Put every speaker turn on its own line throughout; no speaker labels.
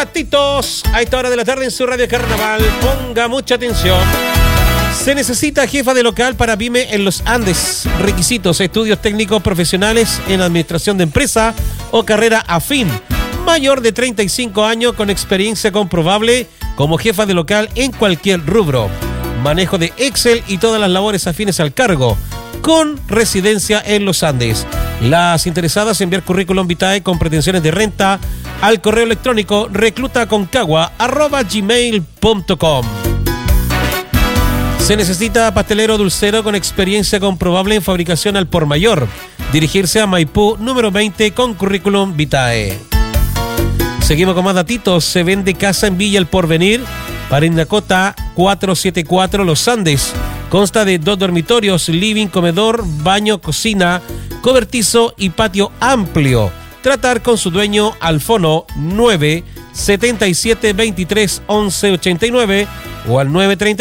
Datitos a esta hora de la tarde en su Radio Carnaval. Ponga mucha atención. Se necesita jefa de local para pyme en los Andes. Requisitos: estudios técnicos profesionales en administración de empresa o carrera afín. Mayor de 35 años con experiencia comprobable como jefa de local en cualquier rubro. Manejo de Excel y todas las labores afines al cargo. Con residencia en los Andes. Las interesadas enviar currículum vitae con pretensiones de renta al correo electrónico reclutaconcagua@gmail.com. Se necesita pastelero dulcero con experiencia comprobable en fabricación al por mayor. Dirigirse a Maipú número 20 con currículum vitae. Seguimos con más datitos. Se vende casa en Villa El Porvenir, Parinacota 474 Los Andes. Consta de 2 dormitorios, living, comedor, baño, cocina, cobertizo y patio amplio. Tratar con su dueño al fono 977231189 o al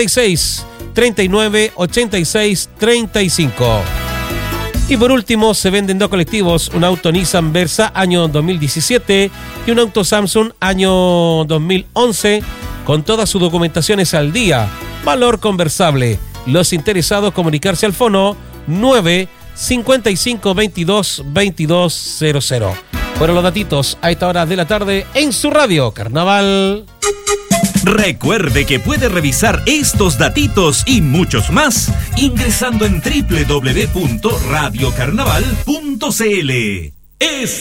936-3986-35. Y por último, se venden 2 colectivos, un auto Nissan Versa año 2017 y un auto Samsung año 2011 con todas sus documentaciones al día. Valor conversable. Los interesados comunicarse al fono 955222200. Fueron los datitos a esta hora de la tarde en su Radio Carnaval.
Recuerde que puede revisar estos datitos y muchos más ingresando en www.radiocarnaval.cl.